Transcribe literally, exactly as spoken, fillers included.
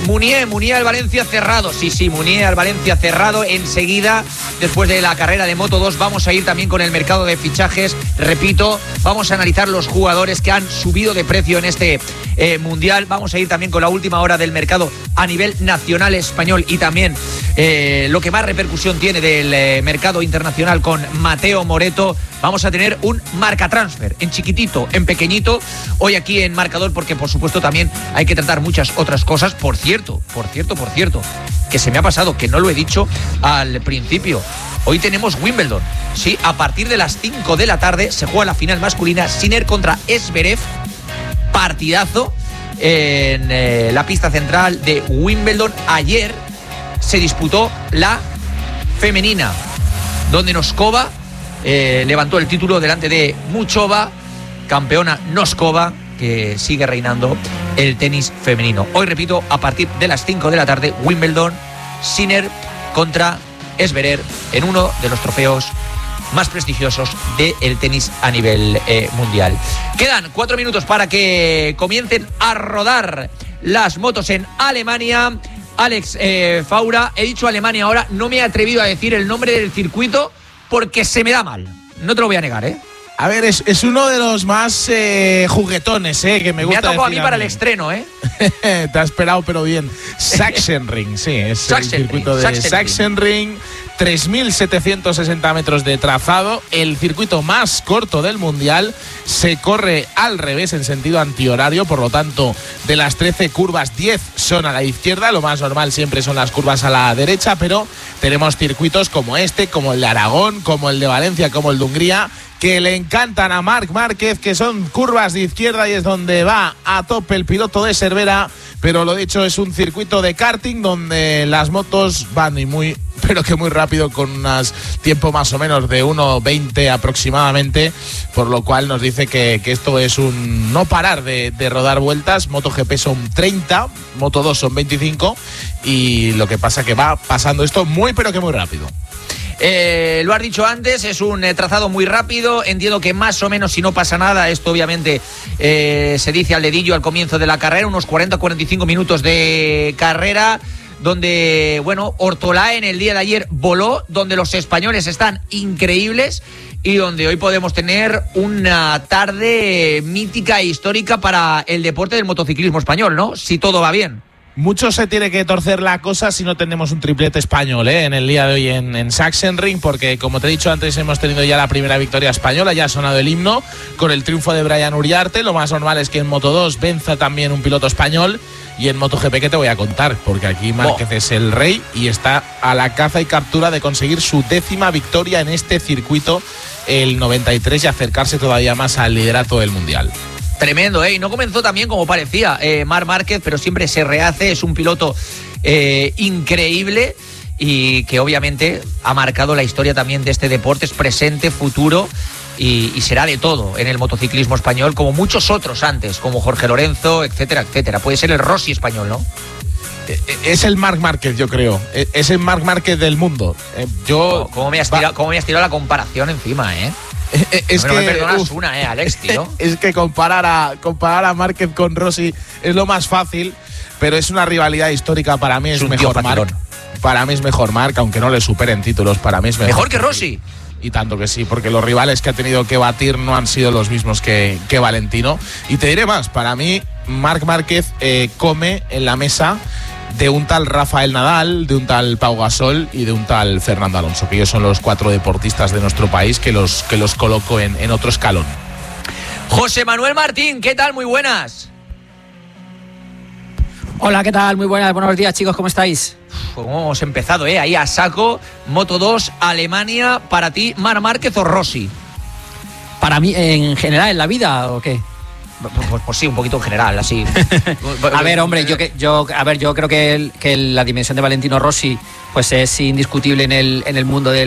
Munier, Munier al Valencia cerrado. Sí, sí, Munier al Valencia cerrado. Enseguida, después de la carrera de Moto dos, vamos a ir también con el mercado de fichajes. Repito, vamos a analizar los jugadores que han subido de precio en este eh, Mundial. Vamos a ir también con la última hora del mercado a nivel nacional español y también eh, lo que más repercusión tiene del eh, mercado internacional con Mateo Moreto. Vamos a tener un marca transfer en chiquitito, en pequeñito, hoy aquí en Marcador, porque por supuesto también hay que tratar muchas otras cosas. Por cierto, por cierto, por cierto, que se me ha pasado, que no lo he dicho al principio. Hoy tenemos Wimbledon. Sí, a partir de las cinco de la tarde se juega la final masculina, Sinner contra Zverev. Partidazo en eh, la pista central de Wimbledon. Ayer se disputó la femenina, donde Noskova eh, levantó el título delante de Muchova, campeona Noskova, que sigue reinando el tenis femenino. Hoy, repito, a partir de las cinco de la tarde, Wimbledon, Sinner contra Zverev en uno de los trofeos más prestigiosos del tenis a nivel eh, mundial. Quedan cuatro minutos para que comiencen a rodar las motos en Alemania. Alex eh, Faura, he dicho Alemania ahora, no me he atrevido a decir el nombre del circuito porque se me da mal. No te lo voy a negar, ¿eh? A ver, es, es uno de los más eh, juguetones, ¿eh? Que me gusta. Me ha tocado a mí a para mí. el estreno, ¿eh? Te ha esperado, pero bien. Sachsenring, sí, es Sachsenring, el circuito de Sachsenring. Sachsenring. tres mil setecientos sesenta metros de trazado, el circuito más corto del mundial. Se corre al revés, en sentido antihorario, por lo tanto, de las trece curvas, diez son a la izquierda. Lo más normal siempre son las curvas a la derecha, pero tenemos circuitos como este, como el de Aragón, como el de Valencia, como el de Hungría, que le encantan a Marc Márquez, que son curvas de izquierda y es donde va a tope el piloto de Cervera. Pero lo dicho, es un circuito de karting donde las motos van y muy, pero que muy rápido, con un tiempo más o menos de uno veinte aproximadamente, por lo cual nos dice que, que esto es un no parar de, de rodar vueltas. MotoGP son treinta, Moto dos son veinticinco, y lo que pasa que va pasando esto muy, pero que muy rápido. Eh, lo has dicho antes, es un eh, trazado muy rápido. Entiendo que más o menos, si no pasa nada, esto obviamente eh, se dice al dedillo al comienzo de la carrera, unos cuarenta a cuarenta y cinco minutos de carrera, donde, bueno, Ortolá en el día de ayer voló, donde los españoles están increíbles y donde hoy podemos tener una tarde mítica e histórica para el deporte del motociclismo español, ¿no? Si todo va bien. Mucho se tiene que torcer la cosa si no tenemos un triplete español ¿eh? en el día de hoy en, en Sachsenring, porque como te he dicho antes, hemos tenido ya la primera victoria española, ya ha sonado el himno con el triunfo de Brian Uriarte. Lo más normal es que en Moto dos venza también un piloto español, y en MotoGP, ¿qué te voy a contar? Porque aquí Márquez oh. es el rey y está a la caza y captura de conseguir su décima victoria en este circuito, el noventa y tres, y acercarse todavía más al liderato del mundial. Tremendo, ¿eh? Y no comenzó tan bien como parecía eh, Marc Márquez, pero siempre se rehace. Es un piloto eh, increíble y que obviamente ha marcado la historia también de este deporte. Es presente, futuro y, y será de todo en el motociclismo español, como muchos otros antes, como Jorge Lorenzo, etcétera, etcétera. Puede ser el Rossi español, ¿no? Es el Marc Márquez, yo creo. Es el Marc Márquez del mundo. Yo... Oh, ¿Cómo me has tirado, cómo me has tirado la comparación encima, eh? Es no, que, no me perdonas uf, una, eh, Alex, tío. Es que comparar a, comparar a Márquez con Rossi es lo más fácil, pero es una rivalidad histórica. Para mí es, es mejor Marc. Para mí es mejor Marc, aunque no le superen títulos. Para mí es mejor. ¿Mejor que Rossi? Y tanto que sí, porque los rivales que ha tenido que batir no han sido los mismos que, que Valentino. Y te diré más, para mí Marc Márquez eh, come en la mesa de un tal Rafael Nadal, de un tal Pau Gasol y de un tal Fernando Alonso, que ellos son los cuatro deportistas de nuestro país que los, que los coloco en, en otro escalón. José Manuel Martín, ¿qué tal? Muy buenas. Hola, ¿qué tal? Muy buenas, buenos días, chicos, ¿cómo estáis? ¿Cómo hemos empezado, eh? Ahí a saco, Moto dos, Alemania. Para ti, ¿Marc Márquez o Rossi? Para mí, ¿en general, en la vida o qué? Pues, pues, pues sí, un poquito en general, así. A ver, hombre, yo que yo a ver, yo creo que, el, que la dimensión de Valentino Rossi pues es indiscutible en el en el mundo del